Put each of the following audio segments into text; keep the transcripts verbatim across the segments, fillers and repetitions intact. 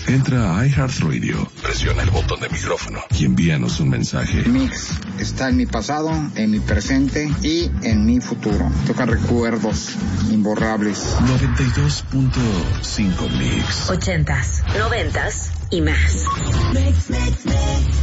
Entra a iHeartRadio, presiona el botón de micrófono y envíanos un mensaje. Mix está en mi pasado, en mi presente y en mi futuro. Toca recuerdos imborrables. noventa y dos punto cinco Mix. Ochentas, noventas y más. Mix, mix, mix.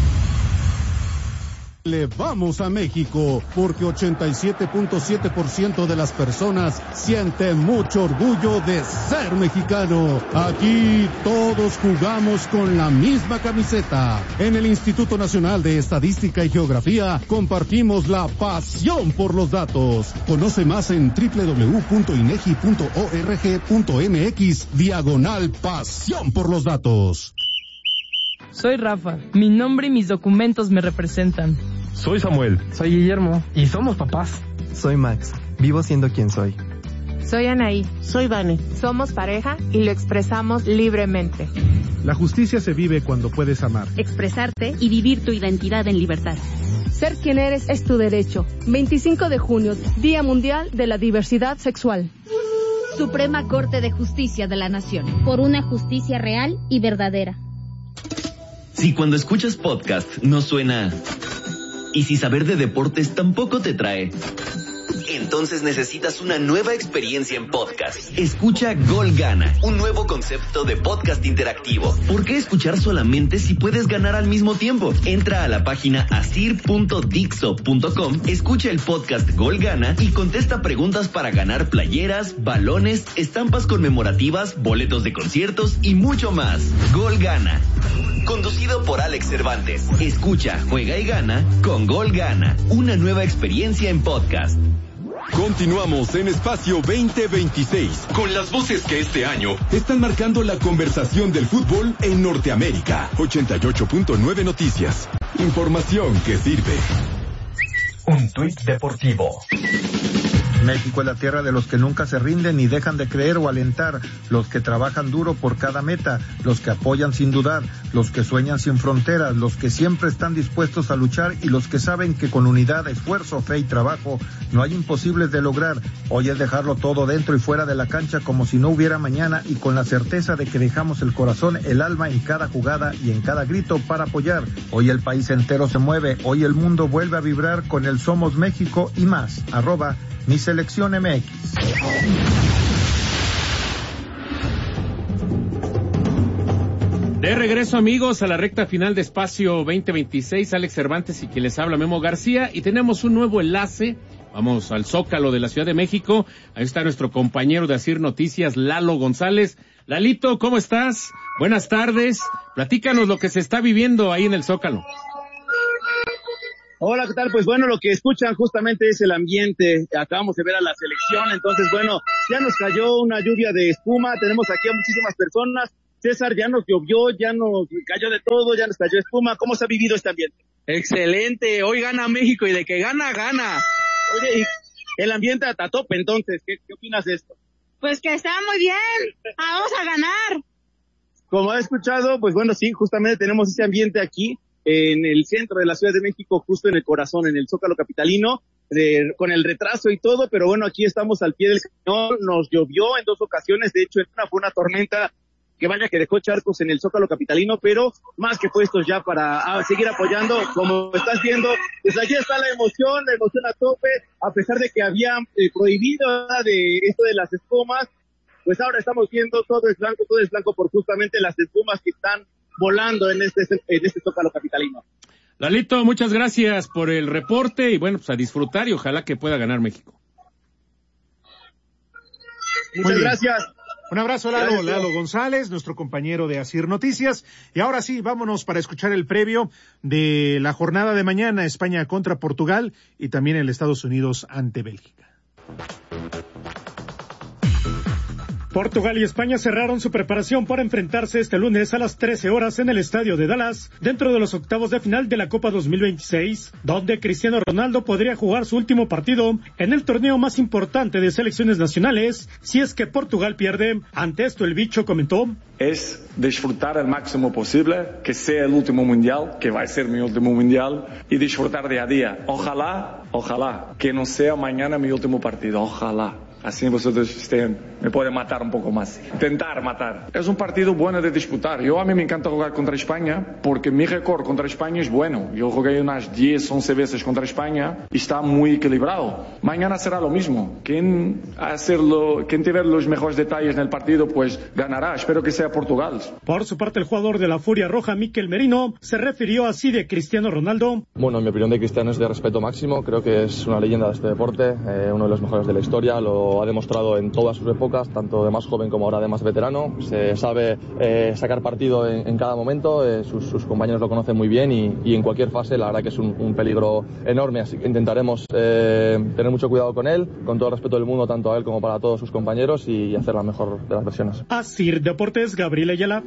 Le vamos a México, porque ochenta y siete punto siete por ciento de las personas sienten mucho orgullo de ser mexicano. Aquí todos jugamos con la misma camiseta. En el Instituto Nacional de Estadística y Geografía compartimos la pasión por los datos. Conoce más en doble u doble u doble u punto inegi punto org punto mx diagonal pasión por los datos. Soy Rafa. Mi nombre y mis documentos me representan. Soy Samuel. Soy Guillermo. Y somos papás. Soy Max. Vivo siendo quien soy. Soy Anaí. Soy Vane. Somos pareja y lo expresamos libremente. La justicia se vive cuando puedes amar, expresarte y vivir tu identidad en libertad. Ser quien eres es tu derecho. veinticinco de junio, Día Mundial de la Diversidad Sexual. Suprema Corte de Justicia de la Nación. Por una justicia real y verdadera. Si cuando escuchas podcast no suena... Y si saber de deportes tampoco te trae, entonces necesitas una nueva experiencia en podcast. Escucha Gol Gana, un nuevo concepto de podcast interactivo. ¿Por qué escuchar solamente si puedes ganar al mismo tiempo? Entra a la página asir punto dixo punto com, escucha el podcast Gol Gana y contesta preguntas para ganar playeras, balones, estampas conmemorativas, boletos de conciertos y mucho más. Gol Gana. Conducido por Alex Cervantes. Escucha, juega y gana con Gol Gana. Una nueva experiencia en podcast. Continuamos en Espacio veinte veintiséis con las voces que este año están marcando la conversación del fútbol en Norteamérica. ochenta y ocho punto nueve Noticias. Información que sirve. Un tuit deportivo. México es la tierra de los que nunca se rinden ni dejan de creer o alentar, los que trabajan duro por cada meta, los que apoyan sin dudar, los que sueñan sin fronteras, los que siempre están dispuestos a luchar y los que saben que con unidad, esfuerzo, fe y trabajo no hay imposibles de lograr. Hoy es dejarlo todo dentro y fuera de la cancha como si no hubiera mañana y con la certeza de que dejamos el corazón, el alma en cada jugada y en cada grito para apoyar. Hoy el país entero se mueve, hoy el mundo vuelve a vibrar con el Somos México y más. Arroba Mi Selección M X. De regreso, amigos, a la recta final de Espacio veinte veintiséis. Alex Cervantes y quien les habla, Memo García, y tenemos un nuevo enlace. Vamos al Zócalo de la Ciudad de México. Ahí está nuestro compañero de Asir Noticias, Lalo González. Lalito, ¿cómo estás? Buenas tardes. Platícanos lo que se está viviendo ahí en el Zócalo. Hola, ¿qué tal? Pues bueno, lo que escuchan justamente es el ambiente. Acabamos de ver a la selección, entonces bueno, ya nos cayó una lluvia de espuma, tenemos aquí a muchísimas personas. César, ya nos llovió, ya nos cayó de todo, ya nos cayó espuma. ¿Cómo se ha vivido este ambiente? Excelente, hoy gana México y de que gana, gana. Oye, y el ambiente a tope, entonces, ¿qué, qué opinas de esto? Pues que está muy bien, vamos a ganar. Como he escuchado, pues bueno, sí, justamente tenemos ese ambiente aquí, en el centro de la Ciudad de México, justo en el corazón, en el Zócalo capitalino, de, con el retraso y todo, pero bueno, aquí estamos al pie del cañón. Nos llovió en dos ocasiones, de hecho, esta fue una tormenta que vaya que dejó charcos en el Zócalo capitalino, pero más que puestos ya para a, seguir apoyando, como estás viendo, pues allí está la emoción, la emoción a tope, a pesar de que habían eh, prohibido ¿verdad? de esto de las espumas, pues ahora estamos viendo todo es blanco, todo es blanco por justamente las espumas que están volando en este en este Zócalo capitalino. Lalito, muchas gracias por el reporte y bueno, pues a disfrutar y ojalá que pueda ganar México. Muchas gracias. Un abrazo, Lalo, Lalo González, nuestro compañero de Asir Noticias. Y ahora sí, vámonos para escuchar el previo de la jornada de mañana, España contra Portugal y también el Estados Unidos ante Bélgica. Portugal y España cerraron su preparación para enfrentarse este lunes a las trece horas en el estadio de Dallas, dentro de los octavos de final de la Copa dos mil veintiséis, donde Cristiano Ronaldo podría jugar su último partido en el torneo más importante de selecciones nacionales, si es que Portugal pierde. Ante esto el bicho comentó: es disfrutar al máximo posible, que sea el último mundial, que va a ser mi último mundial, y disfrutar día a día. Ojalá, ojalá, que no sea mañana mi último partido, ojalá. así vosotros estén, me pueden matar un poco más, intentar matar. Es un partido bueno de disputar. Yo a mí me encanta jugar contra España porque mi récord contra España es bueno. Yo jugué unas diez, once veces contra España y está muy equilibrado. Mañana será lo mismo. Quien, hacerlo, quien tiene los mejores detalles en el partido, pues ganará. Espero que sea Portugal. Por su parte, el jugador de la Furia Roja, Mikel Merino, se refirió así de Cristiano Ronaldo. Bueno, mi opinión de Cristiano es de respeto máximo. Creo que es una leyenda de este deporte, eh, uno de los mejores de la historia. Lo ha demostrado en todas sus épocas, tanto de más joven como ahora de más veterano. Se sabe eh, sacar partido en, en cada momento. Eh, sus, sus compañeros lo conocen muy bien y, y en cualquier fase la verdad que es un, un peligro enorme. Así que intentaremos eh, tener mucho cuidado con él, con todo el respeto del mundo, tanto a él como para todos sus compañeros, y hacer la mejor de las versiones. Asir Deportes, Gabriel Ayala.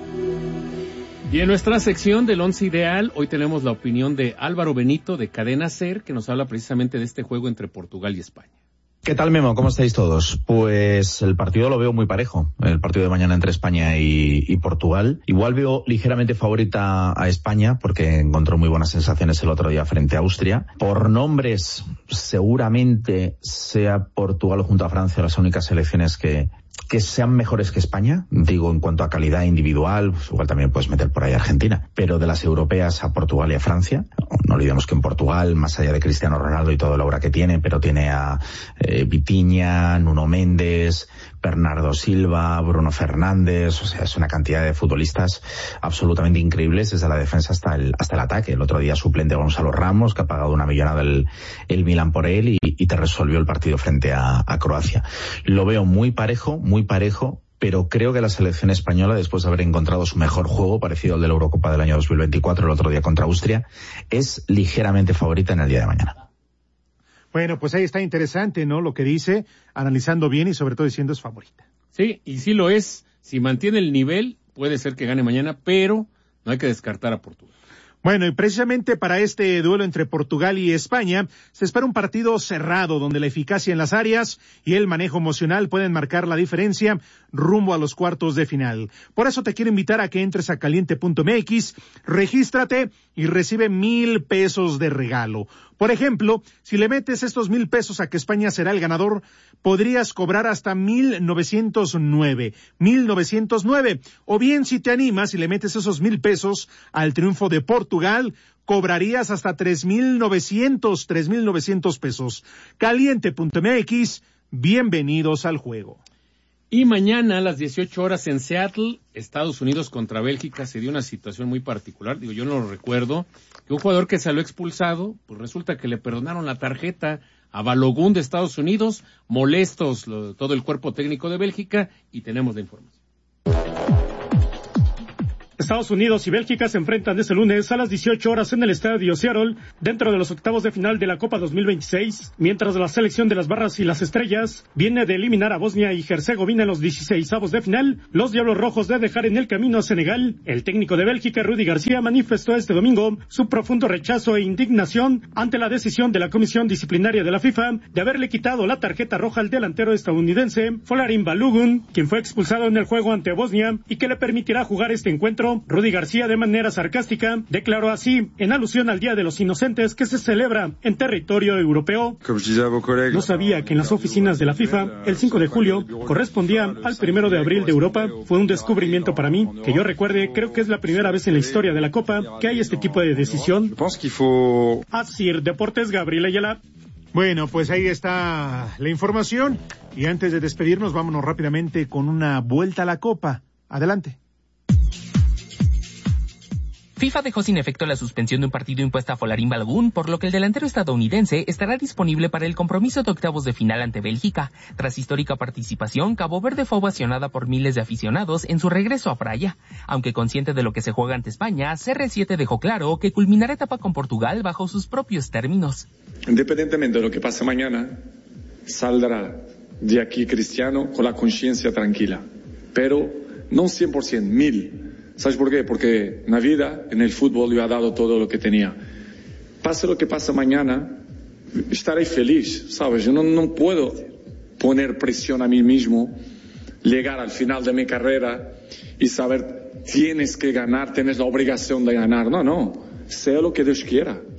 Y en nuestra sección del once ideal, hoy tenemos la opinión de Álvaro Benito de Cadena SER, que nos habla precisamente de este juego entre Portugal y España. ¿Qué tal, Memo? ¿Cómo estáis todos? Pues el partido lo veo muy parejo, el partido de mañana entre España y, y Portugal. Igual veo ligeramente favorita a España porque encontró muy buenas sensaciones el otro día frente a Austria. Por nombres, seguramente sea Portugal junto a Francia las únicas selecciones que... que sean mejores que España, digo en cuanto a calidad individual, pues igual también puedes meter por ahí a Argentina, pero de las europeas a Portugal y a Francia, no olvidemos que en Portugal, más allá de Cristiano Ronaldo y toda la obra que tiene, pero tiene a eh, Vitinha, Nuno Méndez, Bernardo Silva, Bruno Fernández, o sea, es una cantidad de futbolistas absolutamente increíbles desde la defensa hasta el hasta el ataque. El otro día suplente Gonzalo Ramos, que ha pagado una millonada el, el Milan por él y, y te resolvió el partido frente a, a Croacia. Lo veo muy parejo, muy parejo, pero creo que la selección española, después de haber encontrado su mejor juego, parecido al de la Eurocopa del año dos mil veinticuatro, el otro día contra Austria, es ligeramente favorita en el día de mañana. Bueno, pues ahí está interesante, ¿no? Lo que dice, analizando bien y sobre todo diciendo es favorita. Sí, y sí lo es. Si mantiene el nivel, puede ser que gane mañana, pero no hay que descartar a Portugal. Bueno, y precisamente para este duelo entre Portugal y España, se espera un partido cerrado, donde la eficacia en las áreas y el manejo emocional pueden marcar la diferencia rumbo a los cuartos de final. Por eso te quiero invitar a que entres a caliente punto m x, regístrate y recibe mil pesos de regalo. Por ejemplo, si le metes estos mil pesos a que España será el ganador, podrías cobrar hasta mil novecientos nueve. Mil novecientos nueve. O bien, si te animas y le metes esos mil pesos al triunfo de Portugal, cobrarías hasta tres mil novecientos, tres mil novecientos pesos. caliente punto m x, bienvenidos al juego. Y mañana a las dieciocho horas en Seattle, Estados Unidos contra Bélgica, se dio una situación muy particular. Digo, yo no lo recuerdo, que un jugador que salió expulsado, pues resulta que le perdonaron la tarjeta a Balogun de Estados Unidos, molestos lo, todo el cuerpo técnico de Bélgica, y tenemos la información. Estados Unidos y Bélgica se enfrentan este lunes a las dieciocho horas en el estadio Seattle, dentro de los octavos de final de la Copa dos mil veintiséis, mientras la selección de las barras y las estrellas viene de eliminar a Bosnia y Herzegovina en los dieciseisavos de final. Los Diablos Rojos de dejar en el camino a Senegal. El técnico de Bélgica, Rudy García, manifestó este domingo su profundo rechazo e indignación ante la decisión de la Comisión Disciplinaria de la FIFA de haberle quitado la tarjeta roja al delantero estadounidense Folarin Balogun, quien fue expulsado en el juego ante Bosnia y que le permitirá jugar este encuentro. Rudy García, de manera sarcástica, declaró así, en alusión al Día de los Inocentes que se celebra en territorio europeo: no sabía que en las oficinas de la FIFA el cinco de julio correspondía al primero de abril de Europa. Fue un descubrimiento para mí. Que yo recuerde, creo que es la primera vez en la historia de la Copa que hay este tipo de decisión. Asir Deportes, Gabriel Ayala. Bueno, pues ahí está la información. Y antes de despedirnos, vámonos rápidamente con una vuelta a la Copa. Adelante. FIFA dejó sin efecto la suspensión de un partido impuesta a Folarin Balogun, por lo que el delantero estadounidense estará disponible para el compromiso de octavos de final ante Bélgica. Tras histórica participación, Cabo Verde fue ovacionada por miles de aficionados en su regreso a Praia. Aunque consciente de lo que se juega ante España, C R siete dejó claro que culminará etapa con Portugal bajo sus propios términos. Independientemente de lo que pase mañana, saldrá de aquí Cristiano con la conciencia tranquila, pero no cien por ciento, mil. ¿Sabes por qué? Porque en la vida, en el fútbol, yo he dado todo lo que tenía. Pase lo que pase mañana, estaré feliz, ¿sabes? Yo no, no puedo poner presión a mí mismo, llegar al final de mi carrera y saber, tienes que ganar, tienes la obligación de ganar. No, no, sea lo que Dios quiera.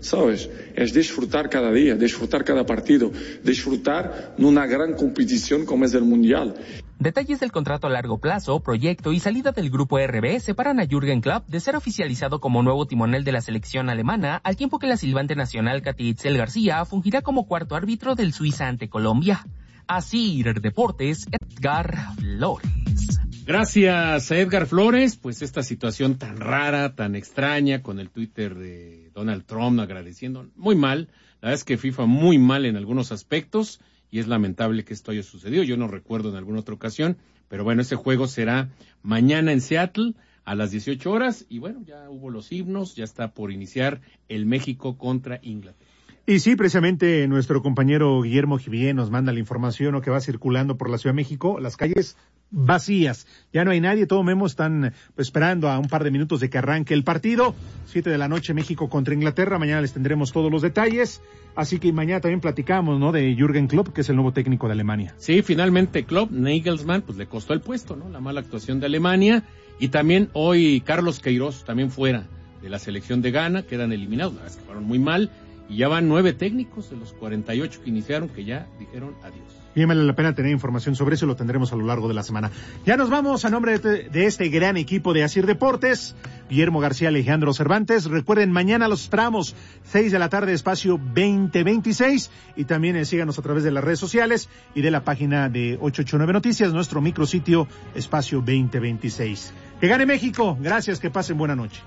¿sabes? Es disfrutar cada día, disfrutar cada partido, disfrutar en una gran competición como es el Mundial. Detalles del contrato a largo plazo, proyecto y salida del grupo R B separan a Jürgen Klopp de ser oficializado como nuevo timonel de la selección alemana, al tiempo que la silbante nacional Katy Itzel García fungirá como cuarto árbitro del Suiza ante Colombia. Asir Deportes, Edgar Flores. Gracias a Edgar Flores, pues esta situación tan rara, tan extraña, con el Twitter de Donald Trump agradeciendo, muy mal, la verdad es que FIFA muy mal en algunos aspectos, y es lamentable que esto haya sucedido, yo no recuerdo en alguna otra ocasión, pero bueno, ese juego será mañana en Seattle a las dieciocho horas, y bueno, ya hubo los himnos, ya está por iniciar el México contra Inglaterra. Y sí, precisamente nuestro compañero Guillermo Jivier nos manda la información, ¿no?, que va circulando por la Ciudad de México, las calles vacías, ya no hay nadie, todo Memo están pues, esperando a un par de minutos de que arranque el partido, siete de la noche México contra Inglaterra, mañana les tendremos todos los detalles, así que mañana también platicamos, ¿no?, de Jürgen Klopp, que es el nuevo técnico de Alemania. Sí, finalmente Klopp, Nagelsmann, pues le costó el puesto, ¿no?, la mala actuación de Alemania, y también hoy Carlos Queiroz, también fuera de la selección de Ghana, quedan eliminados, la verdad es que fueron muy mal, y ya van nueve técnicos de los cuarenta y ocho que iniciaron que ya dijeron adiós. Bien, vale la pena tener información sobre eso, lo tendremos a lo largo de la semana. Ya nos vamos a nombre de, de este gran equipo de Asir Deportes, Guillermo García, Alejandro Cervantes. Recuerden, mañana los esperamos, seis de la tarde, espacio veinte veintiséis, y también eh, síganos a través de las redes sociales y de la página de ochocientos ochenta y nueve Noticias, nuestro micrositio, espacio veinte veintiséis. Que gane México, gracias, que pasen buena noche.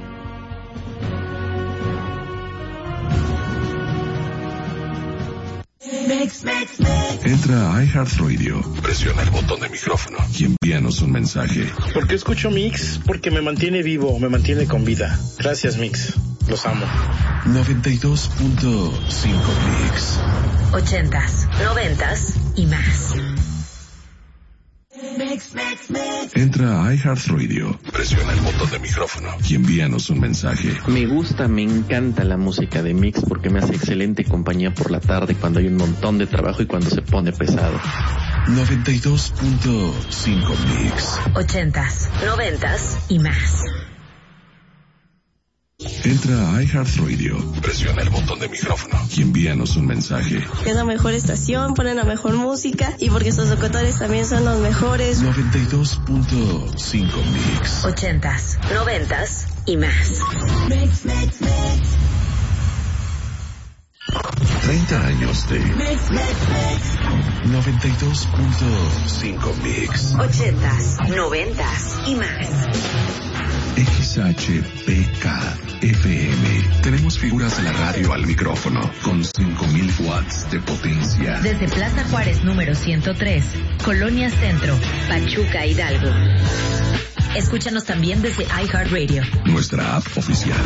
Mix, mix, mix. Entra a iHeartRadio, presiona el botón de micrófono y envíanos un mensaje. ¿Por qué escucho Mix? Porque me mantiene vivo, me mantiene con vida. Gracias, Mix. Los amo. noventa y dos punto cinco Mix. Ochentas, noventas y más. Mix, mix, mix. Entra a iHeartRadio, presiona el botón de micrófono y envíanos un mensaje. Me gusta, me encanta la música de Mix porque me hace excelente compañía por la tarde cuando hay un montón de trabajo y cuando se pone pesado. noventa y dos punto cinco Mix. Ochentas, noventas y más. Entra a iHeartRadio, presiona el botón de micrófono y envíanos un mensaje. Es la mejor estación, ponen la mejor música y porque sus locutores también son los mejores. noventa y dos punto cinco Mix. Ochentas, noventas y más. Mix, mix, mix. treinta años de Mix, Mix, Mix. noventa y dos punto cinco Mix. Ochentas, noventas y más. X H P K F M. Tenemos figuras de la radio al micrófono con cinco mil watts de potencia. Desde Plaza Juárez número ciento tres, Colonia Centro, Pachuca, Hidalgo. Escúchanos también desde iHeartRadio, nuestra app oficial.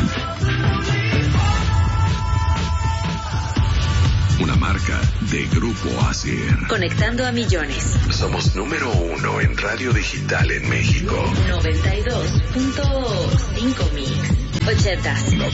Una marca de Grupo Asir. Conectando a millones. Somos número uno en radio digital en México. noventa y dos punto cinco Mix. Ochentas.